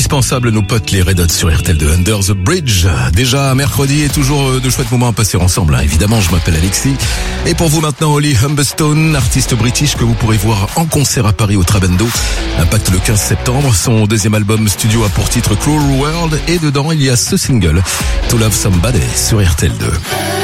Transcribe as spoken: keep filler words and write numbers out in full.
indispensable, nos potes les Red Hot sur R T L deux, Under the Bridge. Déjà mercredi et toujours de chouettes moments à passer ensemble, hein. Évidemment, je m'appelle Alexis. Et pour vous maintenant, Holly Humberstone, artiste british que vous pourrez voir en concert à Paris au Trabendo. Impact le quinze septembre. Son deuxième album studio a pour titre Cruel World et dedans il y a ce single, To Love Somebody sur R T L deux.